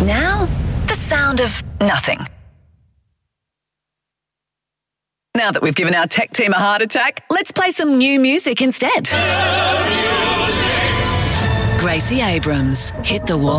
Now, the sound of nothing. Now that we've given our tech team a heart attack, let's play some new music instead. Gracie Abrams, Hit the Wall.